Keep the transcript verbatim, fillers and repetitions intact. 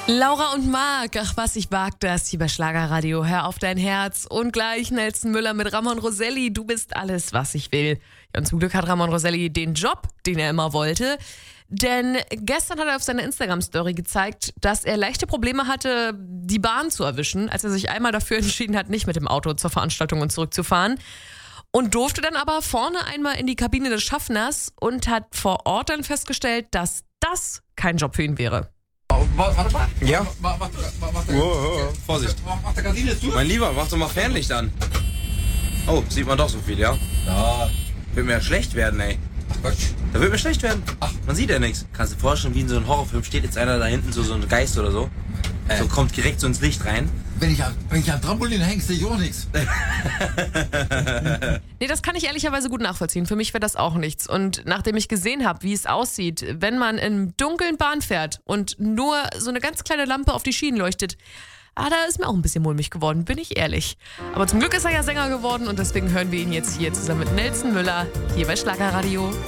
Laura und Marc, ach was, ich wag das hier bei Schlagerradio. Hör auf dein Herz. Und gleich Nelson Müller mit Ramon Roselli. Du bist alles, was ich will. Ja, und zum Glück hat Ramon Roselli den Job, den er immer wollte. Denn gestern hat er auf seiner Instagram-Story gezeigt, dass er leichte Probleme hatte, die Bahn zu erwischen, als er sich einmal dafür entschieden hat, nicht mit dem Auto zur Veranstaltung und zurückzufahren. Und durfte dann aber vorne einmal in die Kabine des Schaffners und hat vor Ort dann festgestellt, dass das kein Job für ihn wäre. Warte mal. Ja. Mach, mach, mach, mach, Oh, oh, oh. Vorsicht. Mach, mach der Gardine zu. Mein Lieber, mach doch mal Fernlicht an. Oh, sieht man doch so viel, ja? Ja. Wird mir ja schlecht werden, ey. Quatsch. Da wird mir schlecht werden. Ach. Man sieht ja nichts. Kannst du dir vorstellen, wie in so einem Horrorfilm steht jetzt einer da hinten, so, so ein Geist oder so. Äh. So kommt direkt so ins Licht rein. Wenn ich, an- wenn ich am Trampolin hänge, sehe ich auch nichts. Nee, das kann ich ehrlicherweise gut nachvollziehen. Für mich wäre das auch nichts. Und nachdem ich gesehen habe, wie es aussieht, wenn man im dunklen Bahn fährt und nur so eine ganz kleine Lampe auf die Schienen leuchtet, ah, da ist mir auch ein bisschen mulmig geworden, bin ich ehrlich. Aber zum Glück ist er ja Sänger geworden und deswegen hören wir ihn jetzt hier zusammen mit Nelson Müller hier bei Schlagerradio.